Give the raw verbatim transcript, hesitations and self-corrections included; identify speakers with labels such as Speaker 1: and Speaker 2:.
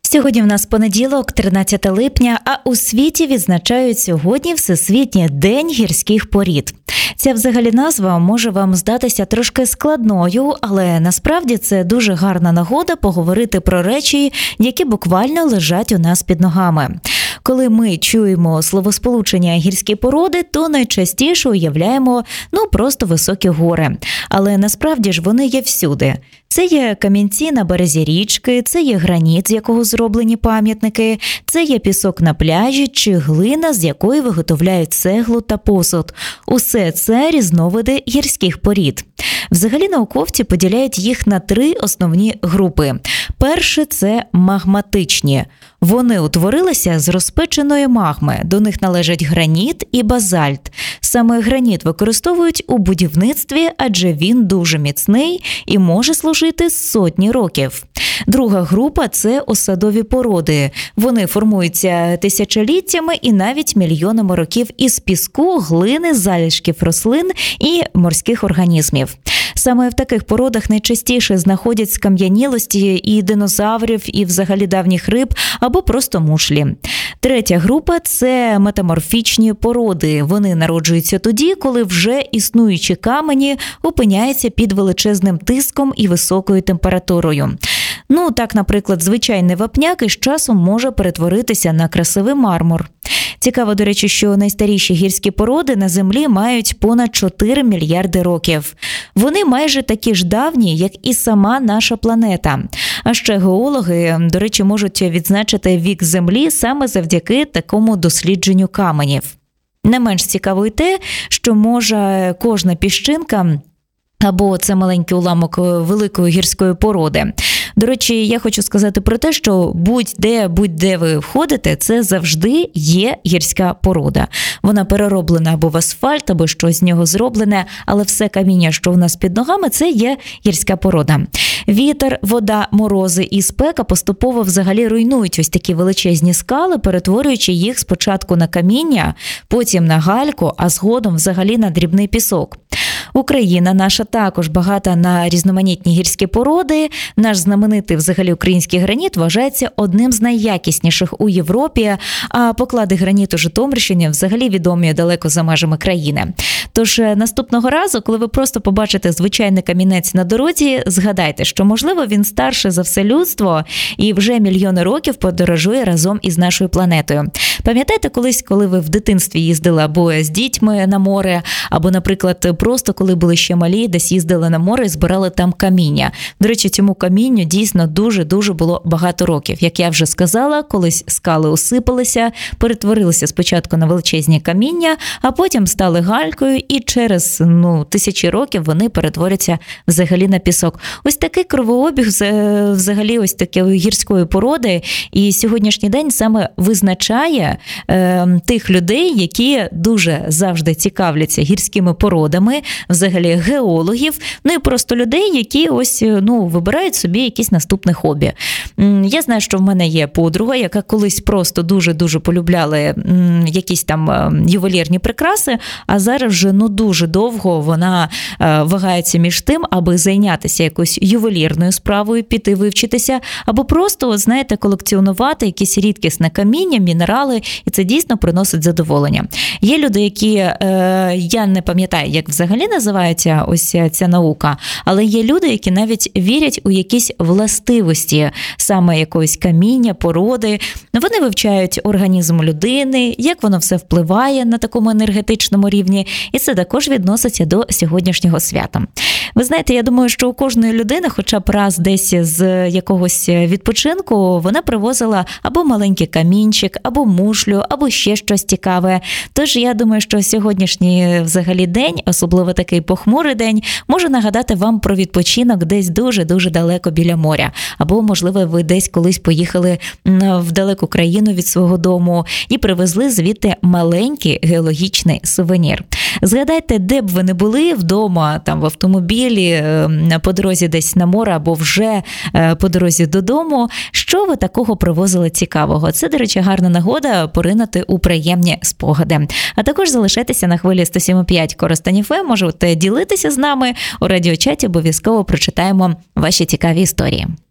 Speaker 1: Сьогодні в нас понеділок, тринадцяте липня, а у світі відзначають сьогодні Всесвітній день гірських порід. Ця взагалі назва може вам здатися трошки складною, але насправді це дуже гарна нагода поговорити про речі, які буквально лежать у нас під ногами. Коли ми чуємо словосполучення гірські породи, то найчастіше уявляємо, ну, просто високі гори. Але насправді ж вони є всюди. Це є камінці на березі річки, це є граніт, з якого зроблені пам'ятники, це є пісок на пляжі чи глина, з якої виготовляють цеглу та посуд. Усе це різновиди гірських порід. Взагалі науковці поділяють їх на три основні групи. Перше – це магматичні. Вони утворилися з розпеченої магми. До них належать граніт і базальт. Саме граніт використовують у будівництві, адже він дуже міцний і може служити сотні років. Друга група – це осадові породи. Вони формуються тисячоліттями і навіть мільйонами років із піску, глини, залишків рослин і морських організмів. Саме в таких породах найчастіше знаходять скам'янілості і динозаврів, і взагалі давніх риб, або просто мушлі. Третя група – це метаморфічні породи. Вони народжуються тоді, коли вже існуючі камені опиняються під величезним тиском і високою температурою. Ну, так, наприклад, звичайний вапняк із часом може перетворитися на красивий мармур. Цікаво, до речі, що найстаріші гірські породи на Землі мають понад чотири мільярди років. Вони майже такі ж давні, як і сама наша планета. А ще геологи, до речі, можуть відзначити вік Землі саме завдяки такому дослідженню каменів. Не менш цікаво й те, що може кожна піщинка або це маленький уламок великої гірської породи. До речі, я хочу сказати про те, що будь-де, будь-де ви входите, це завжди є гірська порода. Вона перероблена або в асфальт, або щось з нього зроблене, але все каміння, що у нас під ногами, це є гірська порода. Вітер, вода, морози і спека поступово взагалі руйнують ось такі величезні скали, перетворюючи їх спочатку на каміння, потім на гальку, а згодом взагалі на дрібний пісок. Україна наша також багата на різноманітні гірські породи. Наш знаменитий взагалі український граніт вважається одним з найякісніших у Європі, а поклади граніту Житомирщини взагалі відомі далеко за межами країни. Тож наступного разу, коли ви просто побачите звичайний камінець на дорозі, згадайте, що, можливо, він старше за все людство і вже мільйони років подорожує разом із нашою планетою. Пам'ятаєте колись, коли ви в дитинстві їздили або з дітьми на море, або, наприклад, просто коли були ще малі, десь їздили на море і збирали там каміння. До речі, цьому камінню дійсно дуже-дуже було багато років. Як я вже сказала, колись скали осипалися, перетворилися спочатку на величезні каміння, а потім стали галькою і через ну, тисячі років вони перетворяться взагалі на пісок. Ось такий кровообіг взагалі ось такої гірської породи і сьогоднішній день саме визначає е, тих людей, які дуже завжди цікавляться гірськими породами, взагалі геологів, ну і просто людей, які ось, ну, вибирають собі якісь наступне хобі. Я знаю, що в мене є подруга, яка колись просто дуже-дуже полюбляла якісь там ювелірні прикраси, а зараз вже, ну, дуже довго вона вагається між тим, аби зайнятися якоюсь ювелірною справою, піти вивчитися, або просто, знаєте, колекціонувати якісь рідкісне каміння, мінерали, і це дійсно приносить задоволення. Є люди, які, я не пам'ятаю, як взагалі називається ось ця наука, але є люди, які навіть вірять у якісь властивості саме якогось каміння, породи. Вони вивчають організм людини, як воно все впливає на такому енергетичному рівні, і це також відноситься до сьогоднішнього свята. Ви знаєте, я думаю, що у кожної людини хоча б раз десь з якогось відпочинку вона привозила або маленький камінчик, або мушлю, або ще щось цікаве. Тож я думаю, що сьогоднішній взагалі день, особливо такий похмурий день, може нагадати вам про відпочинок десь дуже-дуже далеко біля моря. Або, можливо, ви десь колись поїхали в далеку країну від свого дому і привезли звідти маленький геологічний сувенір. Згадайте, де б ви не були, вдома, там в автомобілі, по дорозі десь на море або вже по дорозі додому, що ви такого привозили цікавого. Це, до речі, гарна нагода поринути у приємні спогади. А також залишайтеся на хвилі сто сім і п'ять Коростень еф ем, можете ділитися з нами у радіочаті, обов'язково прочитаємо ваші цікаві історії.